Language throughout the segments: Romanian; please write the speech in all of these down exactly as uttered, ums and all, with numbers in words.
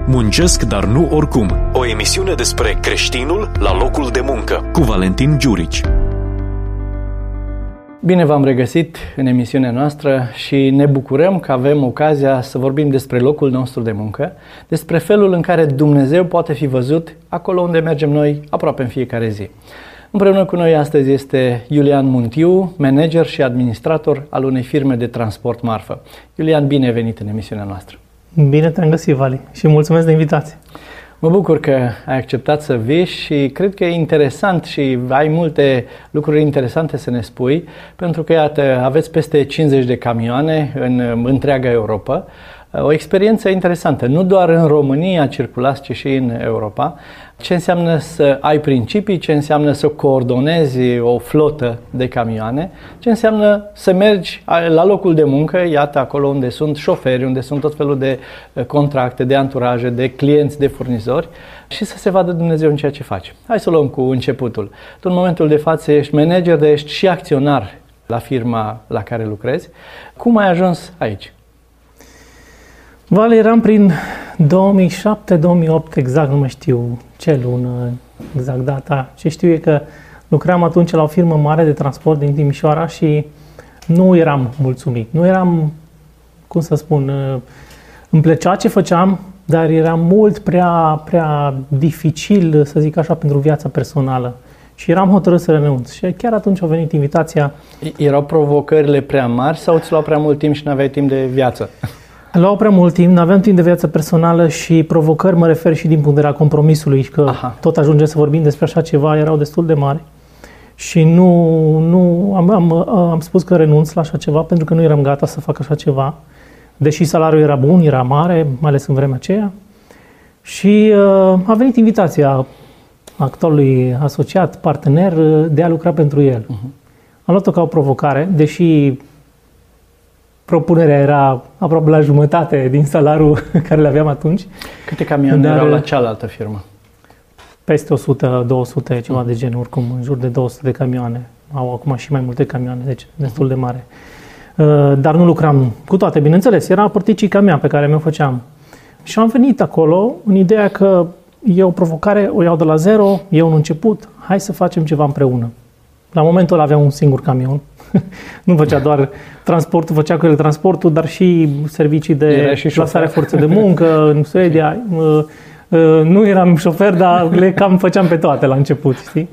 Muncesc, dar nu oricum. O emisiune despre creștinul la locul de muncă, cu Valentin Giurici. Bine v-am regăsit în emisiunea noastră și ne bucurăm că avem ocazia să vorbim despre locul nostru de muncă, despre felul în care Dumnezeu poate fi văzut acolo unde mergem noi aproape în fiecare zi. Împreună cu noi astăzi este Iulian Muntiu, manager și administrator al unei firme de transport marfă. Iulian, bine ai venit în emisiunea noastră. Bine te-am găsit, Vali, și mulțumesc de invitație. Mă bucur că ai acceptat să vii și cred că e interesant și ai multe lucruri interesante să ne spui, pentru că, iată, aveți peste cincizeci de camioane în întreaga Europa. O experiență interesantă, nu doar în România circulați, ci și în Europa. Ce înseamnă să ai principii, ce înseamnă să coordonezi o flotă de camioane, ce înseamnă să mergi la locul de muncă, iată acolo unde sunt șoferi, unde sunt tot felul de contracte, de anturaje, de clienți, de furnizori și să se vadă Dumnezeu în ceea ce faci. Hai să luăm cu începutul. Tu în momentul de față ești manager, dar ești și acționar la firma la care lucrezi. Cum ai ajuns aici? Vale, eram prin două mii șapte două mii opt, exact, nu mai știu ce lună, exact data. Ce știu e că lucram atunci la o firmă mare de transport din Timișoara și nu eram mulțumit. Nu eram, cum să spun, îmi plăcea ce făceam, dar era mult prea, prea dificil, să zic așa, pentru viața personală. Și eram hotărât să renunț. Și chiar atunci a venit invitația. Erau provocările prea mari sau îți luau prea mult timp și nu aveai timp de viață? Luau prea mult timp, nu aveam timp de viață personală și provocări, mă refer și din punct de vedere a compromisului, că Aha. tot ajungem să vorbim despre așa ceva, erau destul de mari. Și nu, nu am, am, am spus că renunț la așa ceva pentru că nu eram gata să fac așa ceva. Deși salariul era bun, era mare, mai ales în vremea aceea. Și uh, a venit invitația actualului asociat, partener, de a lucra pentru el. Uh-huh. Am luat-o ca o provocare, deși propunerea era aproape la jumătate din salariul care le aveam atunci. Câte camioane Dar, erau la cealaltă firmă? Peste o sută două sute, ceva uh-huh. de genul, oricum, în jur de două sute de camioane. Au acum și mai multe camioane, deci destul de mare. Dar nu lucram cu toate, bineînțeles. Era părticica mea pe care mi-o făceam. Și am venit acolo în ideea că e o provocare, o iau de la zero, e un început, hai să facem ceva împreună. La momentul ăla aveam un singur camion. Nu făcea doar transportul, făcea cu el transportul, dar și servicii de plasare forțe de muncă în Suedia. Nu eram șofer, dar le cam făceam pe toate la început, știi?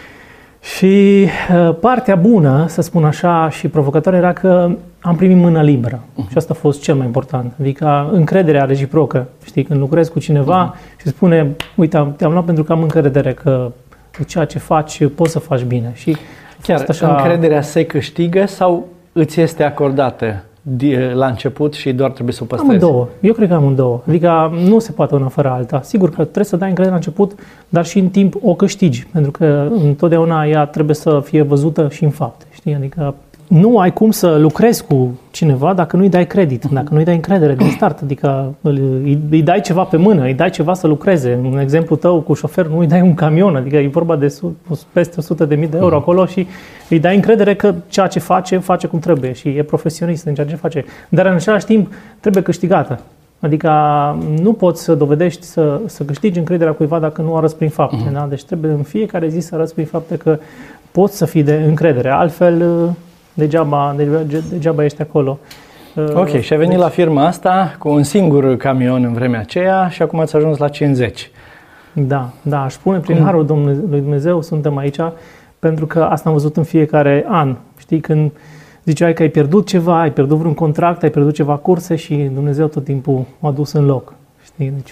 Și partea bună, să spun așa, și provocatoare era că am primit mână liberă. Uh-huh. Și asta a fost cel mai important. Adică încrederea reciprocă. Știi, când lucrezi cu cineva uh-huh. și spune, uite, te-am luat pentru că am încredere că ceea ce faci poți să faci bine. Și chiar așa, încrederea se câștigă sau îți este acordată la început și doar trebuie să o păstrezi? Amândouă. Eu cred că amândouă. Adică nu se poate una fără alta. Sigur că trebuie să dai încredere la început, dar și în timp o câștigi. Pentru că întotdeauna ea trebuie să fie văzută și în fapte. Știi? Adică nu ai cum să lucrezi cu cineva dacă nu-i dai credit, dacă nu-i dai încredere din start. Adică îi, îi dai ceva pe mână, îi dai ceva să lucreze. În exemplu tău cu șofer, nu îi dai un camion, adică e vorba de peste o sută de mii de euro acolo și îi dai încredere că ceea ce face, face cum trebuie și e profesionist în ceea ce face. Dar în același timp trebuie câștigată. Adică nu poți să dovedești să, să câștigi încrederea cuiva dacă nu arăți prin fapte. Uh-huh. Da? Deci trebuie în fiecare zi să arăți prin fapte că poți să fii de încredere. Altfel Degeaba, degeaba ești acolo. Ok, și ai venit deci... la firma asta cu un singur camion în vremea aceea și acum ați ajuns la cincizeci. Da, da, aș spune prin Cum? Harul lui Dumnezeu suntem aici pentru că asta am văzut în fiecare an. Știi, când ziceai că ai pierdut ceva, ai pierdut vreun contract, ai pierdut ceva curse și Dumnezeu tot timpul m-a dus în loc. Știi? Deci